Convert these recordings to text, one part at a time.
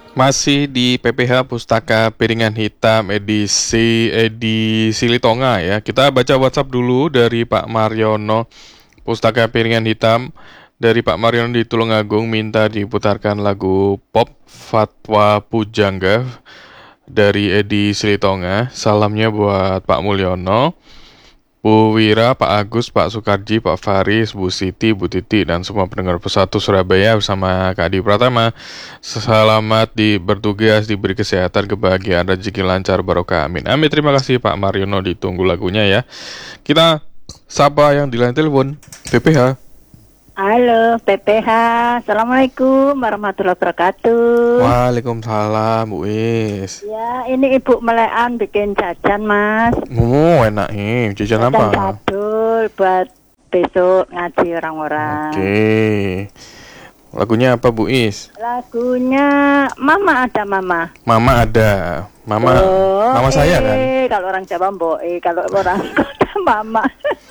Masih di PPH Pustaka Piringan Hitam edisi Silitonga ya. Kita baca WhatsApp dulu dari Pak Mariono. Pustaka Piringan Hitam dari Pak Mariono di Tulungagung minta diputarkan lagu pop Fatwa Pujangga dari Edi Silitonga. Salamnya buat Pak Mulyono, Bu Wira, Pak Agus, Pak Sukarji, Pak Faris, Bu Siti, Bu Titi, dan semua pendengar Pesatu Surabaya bersama Kak Adi Pratama. Selamat bertugas, diberi kesehatan, kebahagiaan, rezeki lancar, barokah, amin. Amin, terima kasih Pak Mariono, ditunggu lagunya ya. Kita sapa yang di line telepon, PPH. Halo PPH, Assalamualaikum warahmatullahi wabarakatuh. Waalaikumsalam, Bu Is. Ya, ini Ibu Melean bikin jajan, Mas. Enak nih, jajan apa? Jajan jadul buat besok ngaji orang-orang. Oke. Lagunya apa, Bu Is? Lagunya Mama ada Mama. Mama ada. Mama saya kan? Kalau orang Jawa Mboe, kalau orang Kota Mama.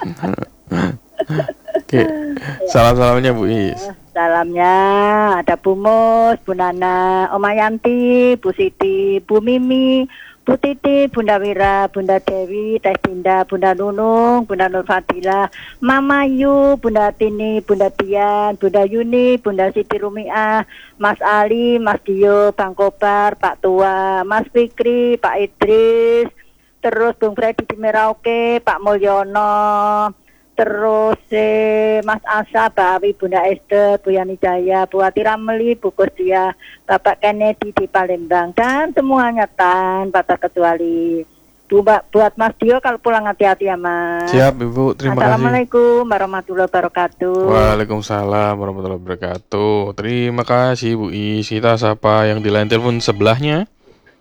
Oke. Salam-salamnya Bu Is. Salamnya ada Bu Mus, Bu Nana, Oma Yanti, Bu Siti, Bu Mimi, Bu Titi, Bunda Wira, Bunda Dewi, Teh Dinda, Bunda Nunung, Bunda Nur Fadila, Mama Yu, Bunda Tini, Bunda Dian, Bunda Yuni, Bunda Siti Rumiah, Mas Ali, Mas Dio, Bang Kobar, Pak Tua, Mas Fikri, Pak Idris, terus Bung Freddy di Merauke, Pak Mulyono, terus Mas Asa, Bawi, Bunda Esther, Bu Yani Jaya, Bu Ati Ramli, Bu Kusdia, Bapak Kennedy di Palembang, dan semuanya tanpa terkecuali. Buat Mas Dio kalau pulang hati-hati ya Mas. Siap Ibu, terima kasih. Assalamualaikum warahmatullahi wabarakatuh. Waalaikumsalam warahmatullahi wabarakatuh. Terima kasih Bu Is. Kita sapa yang di line telepon sebelahnya.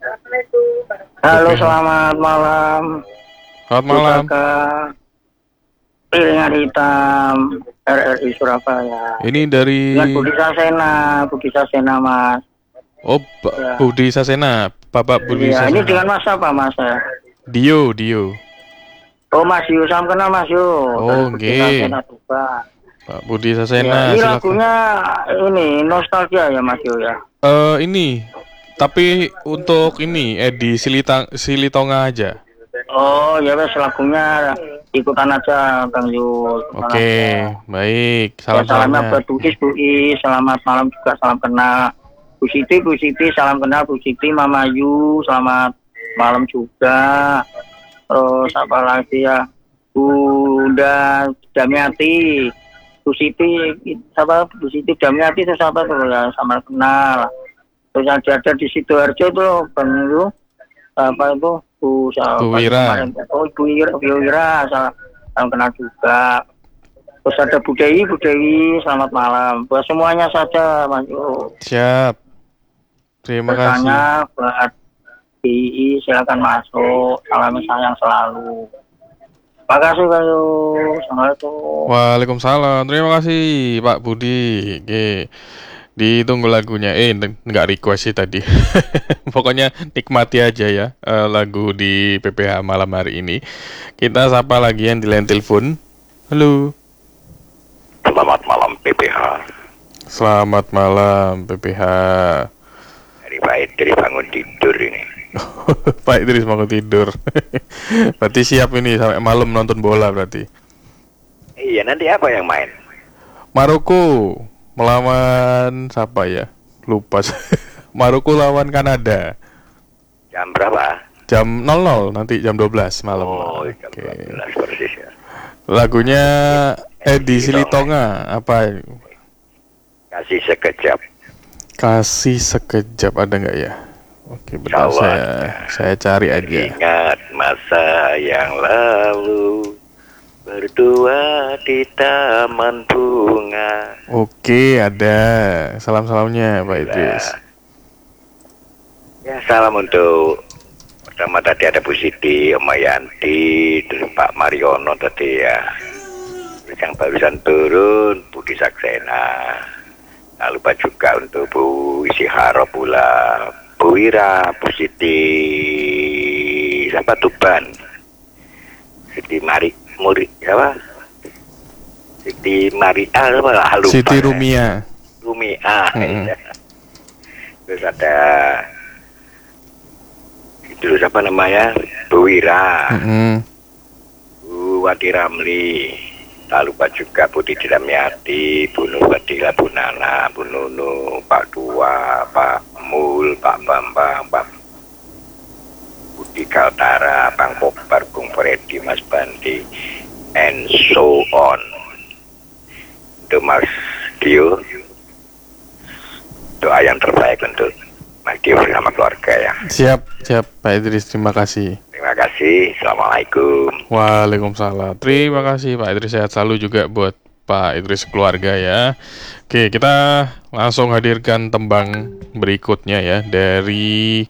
Halo, selamat malam. Selamat malam. Piringan Hitam RRI Surabaya. Ini dari Budi Sasena Mas. Oh, ya. Budi Sasena, Bapak Budi Sasena. Ini dengan Mas apa Mas? Dio. Oh Mas Yu, salam kenal Mas Yu. Oh nggih. Pak Budi Sasena. Ya, ini lagunya ini nostalgia ya Mas Yu ya. Ini tapi untuk ini Edi Silitonga aja. Oh ya wes, lagunya ikutan aja Bang Yu. Oke, baik. Salamnya buat Bu Is, selamat malam juga, salam kenal. Bu Siti, salam kenal Bu Siti, Mama Yu, selamat malam juga. Terus apa lagi ya? Bunda Damiati, Bu Siti Damiati itu siapa tuh ya, sama kenal. Terus ada di Sidoarjo tuh Bang Yu, apa itu? Bu Wira. Oh, Bu Wira, salam kenal juga. Terus ada Bu Dewi, selamat malam. Buat semuanya saja, Mas Yu. Siap. Terima kasih. Buat BI, silakan masuk. Salam sayang selalu. Terima kasih, Pak Yu. Assalamualaikum. Waalaikumsalam. Terima kasih, Pak Budi. Oke. Ditunggu lagunya. Nggak request sih tadi. Pokoknya nikmati aja ya lagu di PPH malam hari ini. Kita sapa lagi yang di line telepon. Halo. Selamat malam PPH. Selamat malam PPH. Dari Pak Idris bangun tidur ini. Pak Idris bangun tidur. Berarti siap ini sampai malam nonton bola berarti. Iya, nanti apa yang main? Maroko melawan siapa ya? Lupa. Maroko lawan Kanada. Jam berapa? Jam 00, nanti jam 12 malam. Oh, jam 12 persis ya. Lagunya Edi Silitonga apa? Kasih sekejap. Kasih sekejap ada nggak ya? Oke, bentar saya cari aja. Ingat masa yang lalu, berdua di taman bunga. Oke, ada. Salam-salamnya Pak Idris. Ya, salam untuk pertama tadi ada Bu Siti, Oma Yanti, terus Pak Mariono tadi ya. Terus yang barusan turun Budi Saksena. Nah, lupa juga untuk Bu Isiharo pula, Bu Wira, Bu Siti, siapa Tuban, Siti siapa? Siti Maria, lupa. Siti Rumiah. Rumiah. Terus ada itu siapa namanya? Bu Wira, Bu Wati Ramli, tak lupa juga Bu Titi Damiati, Bu Nurwadila, Bu Nana, Bu Nunu, Pak Tua, Pak Mul, Pak Bambang, Pak Budi Kaltara, Bang Kobar, Bung Freddy, Mas Bandi, and so on. Itu Mas Dio, doa yang terbaik untuk Mas Dio bersama keluarga ya. Siap Pak Idris, terima kasih. Terima kasih, Assalamualaikum. Waalaikumsalam. Terima kasih Pak Idris, sehat selalu juga buat Pak Idris keluarga ya. Oke, kita langsung hadirkan tembang berikutnya ya dari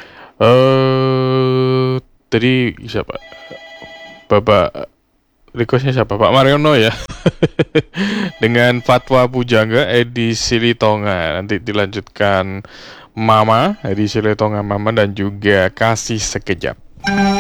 tadi siapa? Bapak requestnya siapa? Pak Mariono ya. Dengan Fatwa Pujangga edisi Litonga. Nanti dilanjutkan Mama edisi Litonga Mama dan juga Kasih Sekejap.